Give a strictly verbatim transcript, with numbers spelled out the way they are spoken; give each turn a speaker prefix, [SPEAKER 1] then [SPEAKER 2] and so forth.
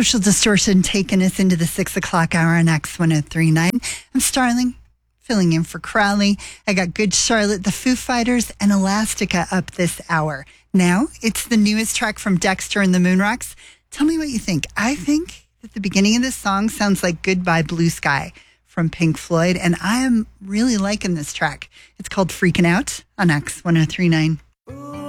[SPEAKER 1] Social Distortion taking us into the six o'clock hour on X ten thirty-nine. I'm Starling, filling in for Crowley. I got Good Charlotte, the Foo Fighters, and Elastica up this hour. Now, it's the newest track from Dexter and the Moonrocks. Tell me what you think. I think that the beginning of this song sounds like Goodbye Blue Sky from Pink Floyd, and I am really liking this track. It's called Freaking Out on X ten thirty-nine.